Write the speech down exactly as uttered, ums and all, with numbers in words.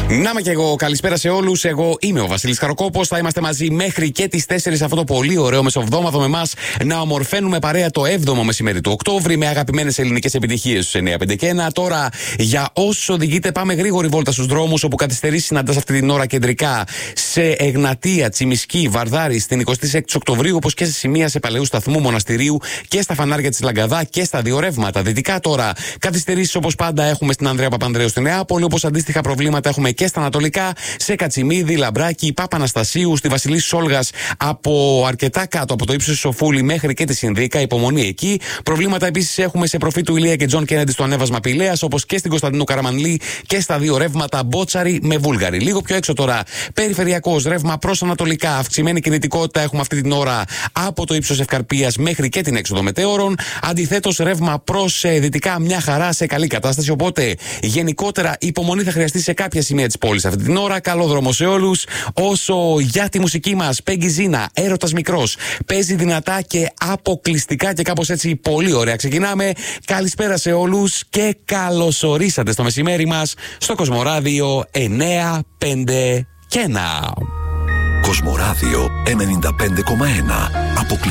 Να είμαι και εγώ, καλησπέρα σε όλους. Εγώ είμαι ο Βασίλης Χαροκόπος. Θα είμαστε μαζί μέχρι και τις τέσσερις αυτό το πολύ ωραίο μεσοβδόμαδο με εμάς να ομορφαίνουμε παρέα το έβδομο μεσημέρι του Οκτώβρη με αγαπημένες ελληνικές επιτυχίες στους εννιά πέντε και ένα. Τώρα, για όσους οδηγείτε, πάμε γρήγορη βόλτα στους δρόμους όπου καθυστερήσεις συναντάς αυτή την ώρα κεντρικά σε Εγνατία, Τσιμισκή, Βαρδάρη στην εικοστή έκτη Οκτωβρίου, όπως και σε σημεία σε Παλαιού Σταθμού, Μοναστηρίου και στα φανάρια της Λαγκαδά και στα δύο ρεύματα. Δυτικά τώρα, καθυστερήσεις όπως πάντα έχουμε στην Ανδρέα Παπανδρέου στη Νεάπολη, όπως αντίστοιχα προβλήματα έχουμε και στα ανατολικά, σε Κατσιμίδη, Λαμπράκη, Παπαναστασίου, στη Βασιλής Σόλγας από αρκετά κάτω από το ύψος της Σοφούλη μέχρι και τη Συνδίκα, υπομονή εκεί. Προβλήματα επίσης έχουμε σε προφή του Ηλία και Τζον Κέννεντι στο ανέβασμα Πηλαίας, όπως και στην Κωνσταντίνου Καραμανλή και στα δύο ρεύματα Μπότσαρη με Βούλγαρη. Λίγο πιο έξω τώρα, περιφερειακός ρεύμα προς ανατολικά, αυξημένη κινητικότητα έχουμε αυτή την ώρα από το ύψος Ευκαρπίας μέχρι και την έξοδο Μετέωρων. Αντιθέτως, ρεύμα προς ε, δυτικά μια χαρά σε καλή κατάσταση. Οπότε, γενικότερα υπομονή θα χρειαστεί σε κάποια σημεία της πόλης αυτή την ώρα. Καλό δρόμο σε όλους. Όσο για τη μουσική μας, Πέγγι Ζίνα, Έρωτας Μικρός, παίζει δυνατά και αποκλειστικά και κάπως έτσι πολύ ωραία. Ξεκινάμε. Καλησπέρα σε όλους και καλωσορίσατε στο μεσημέρι μας στο Κοσμοράδιο εννιά πέντε και ένα. Κοσμοράδιο ενενήντα πέντε κόμμα ένα.